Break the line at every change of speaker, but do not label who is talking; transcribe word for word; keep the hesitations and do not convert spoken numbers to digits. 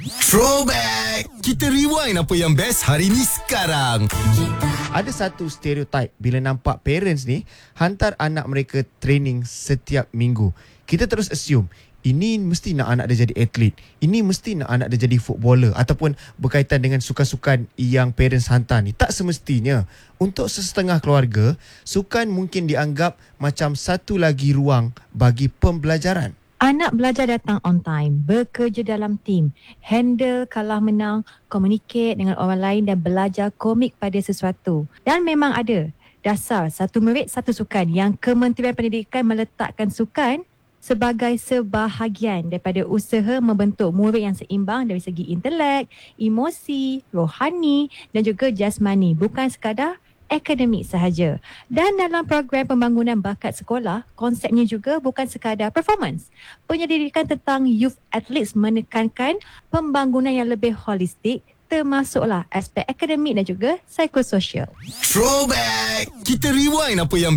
Throwback! Kita rewind apa yang best hari ni sekarang.
Ada satu stereotype bila nampak parents ni hantar anak mereka training setiap minggu. Kita terus assume ini mesti nak anak dia jadi atlet, ini mesti nak anak dia jadi footballer ataupun berkaitan dengan sukan-sukan yang parents hantar ni. Tak semestinya. Untuk sesetengah keluarga, sukan mungkin dianggap macam satu lagi ruang bagi pembelajaran.
Anak belajar datang on time, bekerja dalam tim, handle kalah menang, communicate dengan orang lain dan belajar komik pada sesuatu. Dan memang ada dasar satu murid satu sukan yang Kementerian Pendidikan meletakkan sukan sebagai sebahagian daripada usaha membentuk murid yang seimbang dari segi intelek, emosi, rohani dan juga jasmani, bukan sekadar akademik sahaja. Dan dalam program pembangunan bakat sekolah, konsepnya juga bukan sekadar performance. Penyelidikan tentang youth athletes menekankan pembangunan yang lebih holistik, termasuklah aspek akademik dan juga psikososial.
Throwback! Kita rewind apa yang